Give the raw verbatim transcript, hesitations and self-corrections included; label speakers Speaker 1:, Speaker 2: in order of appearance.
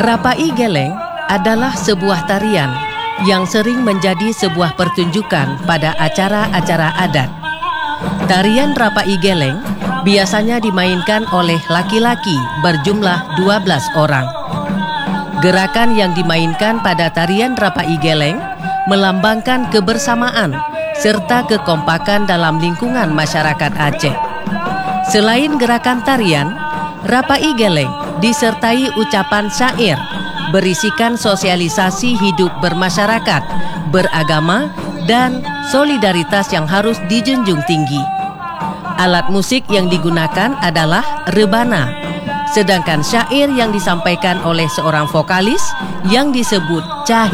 Speaker 1: Rapai Geleng adalah sebuah tarian yang sering menjadi sebuah pertunjukan pada acara-acara adat. Tarian Rapai Geleng biasanya dimainkan oleh laki-laki berjumlah dua belas orang. Gerakan yang dimainkan pada tarian Rapai Geleng melambangkan kebersamaan serta kekompakan dalam lingkungan masyarakat Aceh. Selain gerakan tarian, Rapai Geleng disertai ucapan syair berisikan sosialisasi hidup bermasyarakat, beragama, dan solidaritas yang harus dijunjung tinggi. Alat musik yang digunakan adalah rebana, sedangkan syair yang disampaikan oleh seorang vokalis yang disebut Cahi.